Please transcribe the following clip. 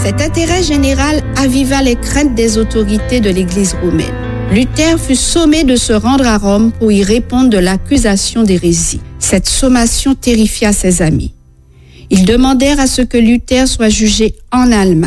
Cet intérêt général aviva les craintes des autorités de l'Église romaine. Luther fut sommé de se rendre à Rome pour y répondre de l'accusation d'hérésie. Cette sommation terrifia ses amis. Ils demandèrent à ce que Luther soit jugé en Allemagne.